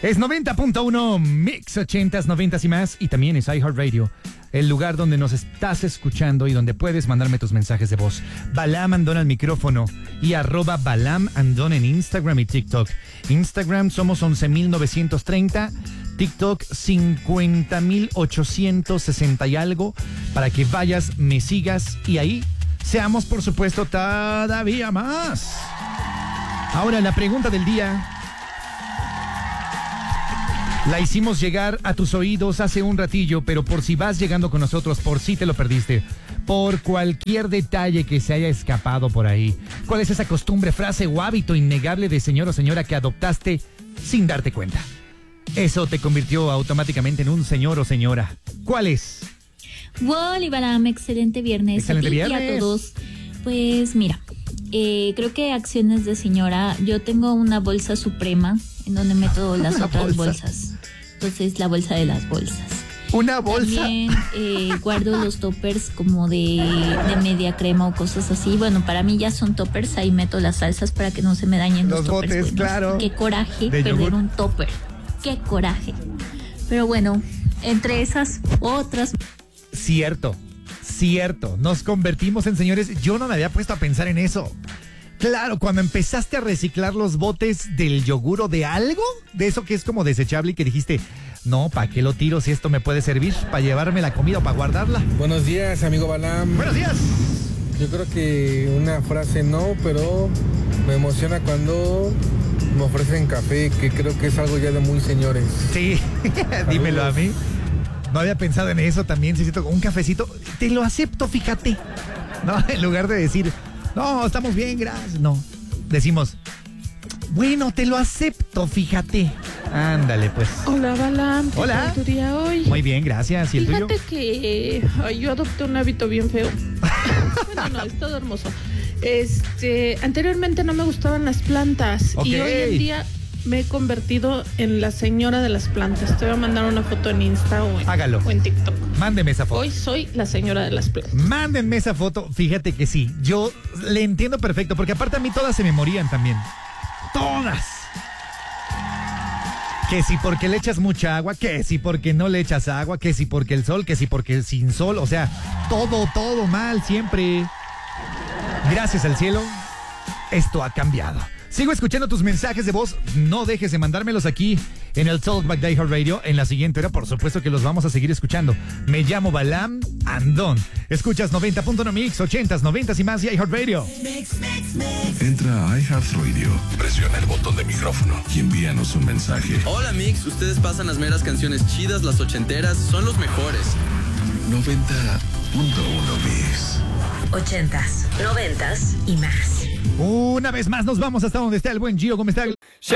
Es 90.1 Mix 80s, 90s y más. Y también es iHeartRadio, el lugar donde nos estás escuchando y donde puedes mandarme tus mensajes de voz. Balam Andón al micrófono y @Balam Andón en Instagram y TikTok. Instagram somos 11.930, TikTok 50.860 y algo, para que vayas, me sigas y ahí seamos, por supuesto, todavía más. Ahora, la pregunta del día la hicimos llegar a tus oídos hace un ratillo, pero por si vas llegando con nosotros, por si te lo perdiste, por cualquier detalle que se haya escapado por ahí, ¿cuál es esa costumbre, frase o hábito innegable de señor o señora que adoptaste sin darte cuenta? Eso te convirtió automáticamente en un señor o señora. ¿Cuál es? Wally Balam, excelente viernes. Excelente viernes. Y a todos. Pues mira, creo que acciones de señora. Yo tengo una bolsa suprema en donde meto las otras bolsas. Entonces, la bolsa de las bolsas. ¿Una bolsa? También guardo los toppers como de media crema o cosas así. Bueno, para mí ya son toppers. Ahí meto las salsas para que no se me dañen los toppers. Botes, buenos. claro. Qué coraje de perder yogur. un topper. Qué coraje. Pero bueno, entre esas otras... Cierto. Nos convertimos en señores. Yo no me había puesto a pensar en eso. Claro, cuando empezaste a reciclar los botes del yogur o de algo, de eso que es como desechable y que dijiste, no, ¿para qué lo tiro si esto me puede servir? ¿Para llevarme la comida o para guardarla? Buenos días, amigo Balam. Buenos días. Yo creo que una frase no, pero me emociona cuando me ofrecen café, que creo que es algo ya de muy señores. Sí, dímelo a mí. No había pensado en eso también, si siento un cafecito, te lo acepto, fíjate. No, en lugar de decir, no, estamos bien, gracias. No, decimos, bueno, te lo acepto, fíjate. Ándale, pues. Hola, Balam. ¿Qué Hola. tal tu día hoy? Muy bien, gracias. ¿Y el tuyo? Fíjate que yo adopté un hábito bien feo. Bueno, no, es todo hermoso. Anteriormente no me gustaban las plantas. Ok. Y hoy en día me he convertido en la señora de las plantas. Te voy a mandar una foto en Insta o Hágalo. o en TikTok. Mándeme esa foto. Hoy soy la señora de las plantas. Mándenme esa foto. Fíjate que sí, yo le entiendo perfecto, porque aparte a mí todas se me morían también. Todas. Que si porque le echas mucha agua, que si porque no le echas agua, que si porque el sol, que si porque sin sol, o sea, todo mal siempre. Gracias al cielo, esto ha cambiado. Sigo escuchando tus mensajes de voz. No dejes de mandármelos aquí en el Talkback de iHeartRadio. En la siguiente hora, por supuesto que los vamos a seguir escuchando. Me llamo Balam Andón. Escuchas 90.1 Mix, 80s, 90s y más y iHeartRadio. Entra a iHeartRadio, presiona el botón de micrófono y envíanos un mensaje. Hola Mix, ustedes pasan las meras canciones chidas, las ochenteras, son los mejores. 90.1 Mix. 80s, 90s y más. Una vez más nos vamos hasta donde está el buen Gio. ¿Cómo está?